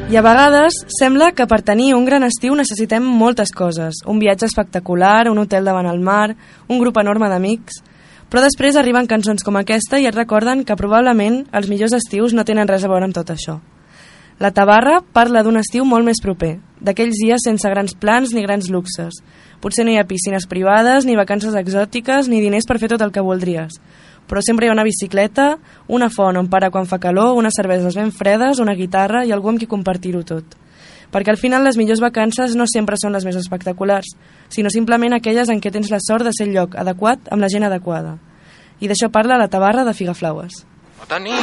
I a vegades sembla que per tenir un gran estiu necessitem moltes coses. Un viatge espectacular, un hotel davant el mar, un grup enorme d'amics. Però després arriben cançons com aquesta i et recorden que probablement els millors estius no tenen res a veure amb tot això. La Tabarra parla d'un estiu molt més proper, d'aquells dies sense grans plans ni grans luxes. Potser no hi ha piscines privades, ni vacances exòtiques, ni diners per fer tot el que voldries. Però sempre hi ha una bicicleta, una font on parar quan fa calor, unes cerveses ben fredes, una guitarra i algú amb qui compartir-ho tot. Perquè al final les millors vacances no sempre són les més espectaculars, sinó simplement aquelles en què tens la sort de ser el lloc adequat amb la gent adequada. I d'això parla la Tabarra de Figaflaues. No tenia